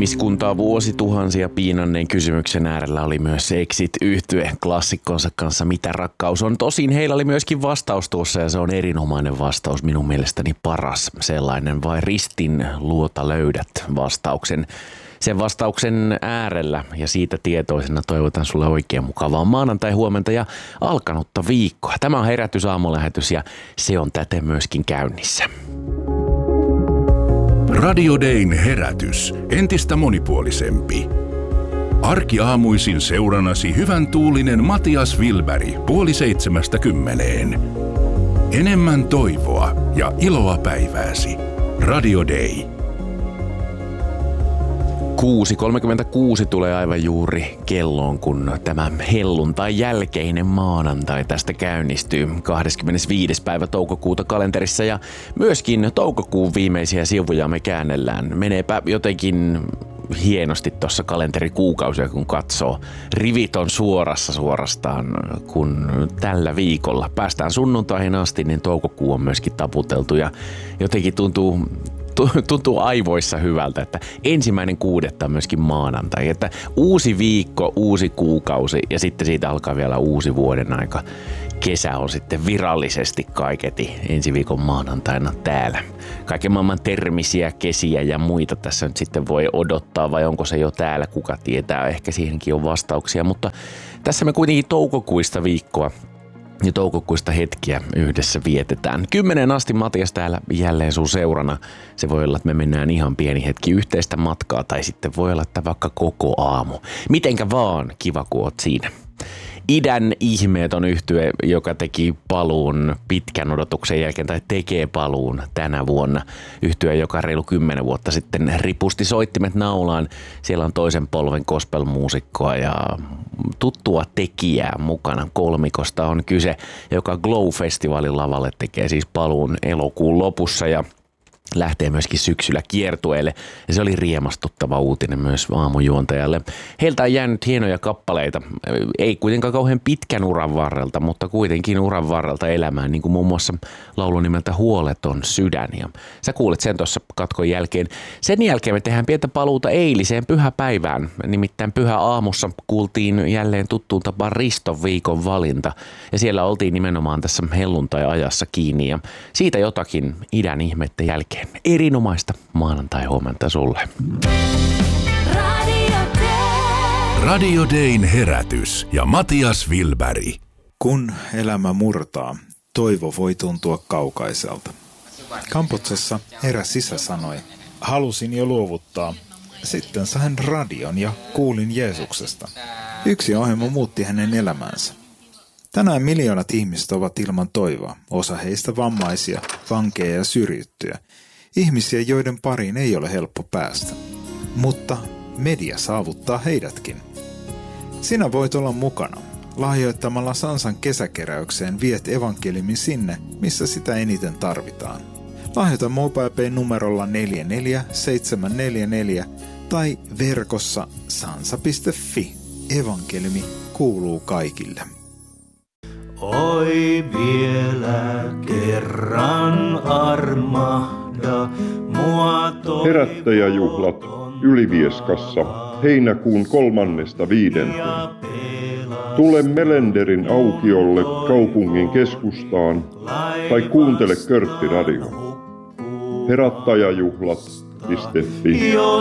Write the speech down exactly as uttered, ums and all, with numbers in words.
Ihmiskuntaa vuosituhansia piinanneen kysymyksen äärellä oli myös Exit-yhtye klassikkonsa kanssa Mitä rakkaus on. Tosin heillä oli myöskin vastaus tuossa ja se on erinomainen vastaus, minun mielestäni paras sellainen. Vai ristin luota löydät vastauksen. Sen vastauksen äärellä ja siitä tietoisena toivotan sulle oikein mukavaa maanantai-huomenta ja alkanutta viikkoa. Tämä on Herätys aamulähetys ja se on täten myöskin käynnissä. Radio Dayn herätys. Entistä monipuolisempi. Arkiaamuisin seuranasi hyvän tuulinen Matias Wilberg puoli seitsemästä kymmeneen. Enemmän toivoa ja iloa päivääsi. Radio Day. kuusi kolmekymmentäkuusi tulee aivan juuri kelloon, kun tämä helluntai jälkeinen maanantai tästä käynnistyy kahdeskymmenesviides päivä toukokuuta kalenterissa ja myöskin toukokuun viimeisiä sivuja me käännellään. Meneepä jotenkin hienosti tuossa kalenterikuukausia, kun katsoo. Rivit on suorassa suorastaan, kun tällä viikolla päästään sunnuntaihin asti, niin toukokuu on myöskin taputeltu ja jotenkin tuntuu Tuntuu aivoissa hyvältä, että ensimmäinen kuudetta on myöskin maanantai, että uusi viikko, uusi kuukausi ja sitten siitä alkaa vielä uusi vuoden aika. Kesä on sitten virallisesti kaiketi ensi viikon maanantaina täällä. Kaiken maailman termisiä, kesiä ja muita tässä nyt sitten voi odottaa vai onko se jo täällä, kuka tietää, ehkä siihenkin on vastauksia, mutta tässä me kuitenkin toukokuista viikkoa ja toukokuista hetkiä yhdessä vietetään. Kymmeneen asti Matias täällä jälleen sun seurana. Se voi olla, että me mennään ihan pieni hetki yhteistä matkaa tai sitten voi olla, että vaikka koko aamu. Mitenkä vaan, kiva kun oot siinä. Idän ihmeet on yhtye, joka teki paluun pitkän odotuksen jälkeen tai tekee paluun tänä vuonna. Yhtye, joka reilu kymmenen vuotta sitten ripusti soittimet naulaan. Siellä on toisen polven gospel-muusikkoa ja tuttua tekijää mukana. Kolmikosta on kyse, joka Glow-festivaalin lavalle tekee siis paluun elokuun lopussa ja lähtee myöskin syksyllä kiertueelle ja se oli riemastuttava uutinen myös aamujuontajalle. Heiltä on jäänyt hienoja kappaleita, ei kuitenkaan kauhean pitkän uran varrelta, mutta kuitenkin uran varrelta elämään, niin kuin muun muassa laulun nimeltä Huoleton sydän. Ja sä kuulet sen tuossa katkon jälkeen. Sen jälkeen me tehdään pientä paluuta eiliseen pyhäpäivään, nimittäin pyhä aamussa kuultiin jälleen tuttuun tapaan Riston viikon valinta ja siellä oltiin nimenomaan tässä helluntai-ajassa kiinni ja siitä jotakin idän ihmeiden jälkeen. Erinomaista maanantai-huomenta sulle. Radio Day. Radio Dayn herätys ja Matias Wilberg. Kun elämä murtaa, toivo voi tuntua kaukaiselta. Kampotsassa eräs isä sanoi, halusin jo luovuttaa. Sitten sain radion ja kuulin Jeesuksesta. Yksi ohjelma muutti hänen elämänsä. Tänään miljoonat ihmiset ovat ilman toivoa, osa heistä vammaisia, vankeja ja syrjittyjä. Ihmisiä, joiden pariin ei ole helppo päästä. Mutta media saavuttaa heidätkin. Sinä voit olla mukana. Lahjoittamalla Sansan kesäkeräykseen viet evankeliumin sinne, missä sitä eniten tarvitaan. Lahjoita MobilePay numerolla neljä neljä seitsemän neljä neljä tai verkossa sansa piste fi. Evankeliumi kuuluu kaikille. Oi vielä kerran armahda mua toi. Herättäjäjuhlat Ylivieskassa heinäkuun kolmannesta viidenteen. Tule Melenderin aukiolle kaupungin keskustaan tai kuuntele Körtti Radio. Herättäjäjuhlat piste fi.